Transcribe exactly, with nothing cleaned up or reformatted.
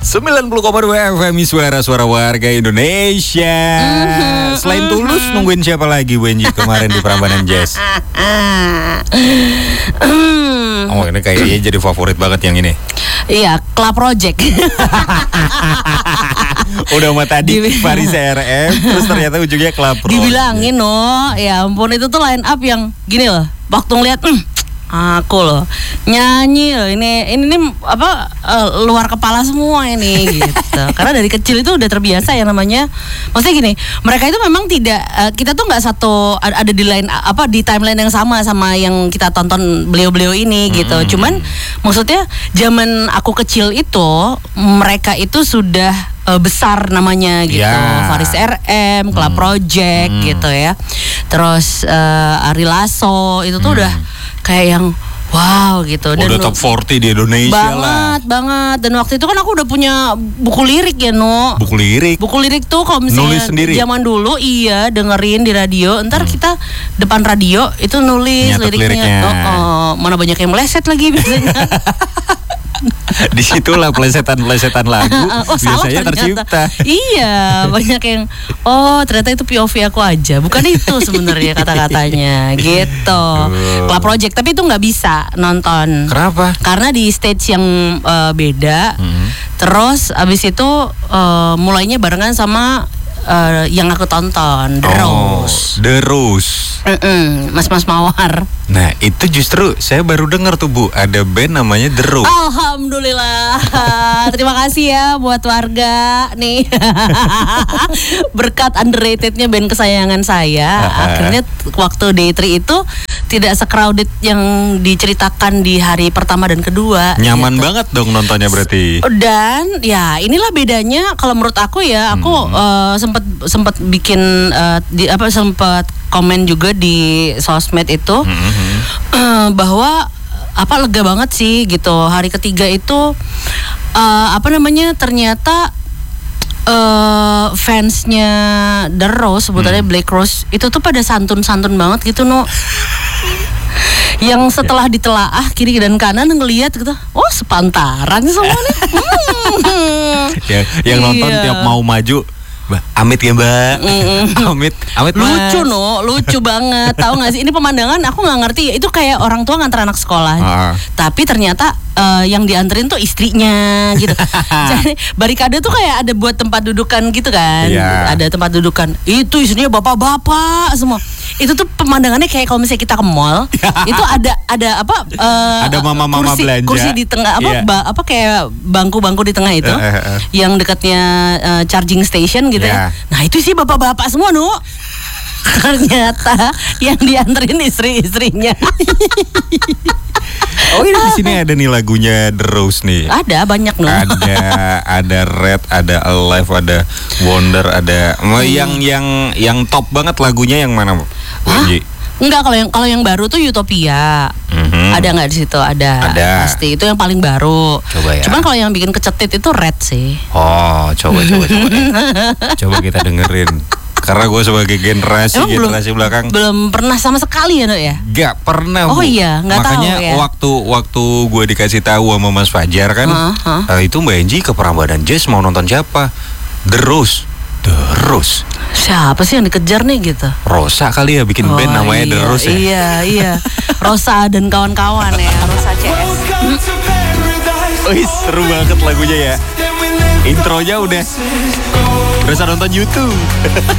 sembilan puluh koma dua F M suara-suara warga Indonesia. Mm-hmm, Selain mm-hmm. Tulus, nungguin siapa lagi Wenji kemarin di Prambanan Jazz? Oh, ini kayaknya jadi favorit banget yang ini. Iya, Club Project. Udah sama tadi Farisa R M, terus ternyata ujungnya Club Project. Dibilangin no, ya ampun itu tuh line up yang gini loh. Waktu ngeliat, mm, aku loh nyanyi loh ini ini, ini apa uh, luar kepala semua ini gitu. Karena dari kecil itu udah terbiasa yang namanya, maksudnya gini, mereka itu memang tidak uh, kita tuh nggak satu ada di line apa di timeline yang sama sama yang kita tonton beliau-beliau ini gitu. Mm-hmm. Cuman maksudnya zaman aku kecil itu mereka itu sudah uh, besar namanya gitu. Yeah. Faris R M, Club mm. Project mm. gitu ya. Terus uh, Ari Lasso itu tuh mm. udah kayak yang wow gitu. Dan udah top empat puluh di Indonesia banget, lah. Banget, banget. Dan waktu itu kan aku udah punya buku lirik ya, No. Buku lirik? Buku lirik tuh kalau misalnya zaman dulu, iya dengerin di radio. Ntar hmm. kita depan radio itu nulis nyatet liriknya. liriknya. Oh, oh, mana banyak yang meleset lagi biasanya. Disitulah plesetan-plesetan lagu oh, biasanya tercipta. Iya, banyak yang oh ternyata itu P O V aku aja, bukan itu sebenarnya kata-katanya gitu. Club Project, tapi itu nggak bisa nonton. Kenapa? Karena di stage yang uh, beda. Hmm. Terus abis itu uh, mulainya barengan sama uh, yang aku tonton, The oh, Rose. The Rose. Mm-mm, Mas-mas Mawar. Nah itu justru saya baru dengar tuh Bu, ada band namanya The Rose. Alhamdulillah. Terima kasih ya buat warga nih. Berkat underratednya band kesayangan saya, akhirnya waktu Day three itu tidak se-crowded yang diceritakan di hari pertama dan kedua. Nyaman gitu. banget dong nontonnya berarti. Dan ya inilah bedanya kalau menurut aku ya, aku hmm. uh, sempat sempat bikin uh, di apa sempat komen juga di sosmed itu mm-hmm. uh, bahwa apa lega banget sih gitu. Hari ketiga itu uh, apa namanya ternyata uh, fansnya The Rose sebutannya mm. Black Rose itu tuh pada santun-santun banget gitu no. Yang setelah ditelaah kiri dan kanan ngelihat gitu, oh sepantaran semua nih. hmm. ya, yang iya. Nonton tiap mau maju, Mbak, amit ya Mbak. Amit, amit lucu mas. No, lucu banget. Tahu nggak sih? Ini pemandangan aku nggak ngerti. Itu kayak orang tua nganter anak sekolah. Uh. Tapi ternyata uh, yang dianterin tuh istrinya gitu. Jadi barikade tuh kayak ada buat tempat dudukan gitu kan. Yeah. Ada tempat dudukan. Itu istrinya bapak-bapak semua. Itu tuh pemandangannya kayak kalau misalnya kita ke mall, itu ada ada apa? Uh, ada mama-mama kursi, belanja. Kursi di tengah apa? Yeah. Ba, apa kayak bangku-bangku di tengah itu, uh, uh, uh. yang dekatnya uh, charging station gitu yeah. ya. Nah itu sih bapak-bapak semua nu. Ternyata yang dianterin istri-istrinya. Oh ini di sini ada nih lagunya The Rose nih. Ada banyak nu. Ada ada Red, ada Alive, ada Wonder, ada hmm. yang yang yang top banget lagunya yang mana, Bu? Enggak, kalau yang kalau yang baru tuh Utopia. Mm-hmm. Ada nggak di situ? Ada. Ada. Pasti itu yang paling baru. Coba ya. Cuman kalau yang bikin kecetit itu Red sih. Oh, coba coba coba. Coba kita dengerin. Karena gue sebagai generasi Emang generasi belum, belakang belum pernah sama sekali ya, no ya? Gak pernah. Oh Bu. iya, nggak tahu Makanya ya. waktu waktu gue dikasih tahu sama Mas Fajar kan, uh-huh. uh, itu Mbak Enji ke Prambanan Jazz mau nonton siapa? The Rose. The Rose. Siapa sih yang dikejar nih gitu? Rosa kali ya bikin oh, band namanya iya, The Rose ya. Iya iya. Rosa dan kawan-kawan ya. Rosa C S. Wih seru banget lagunya ya. Intronya udah berasa nonton YouTube.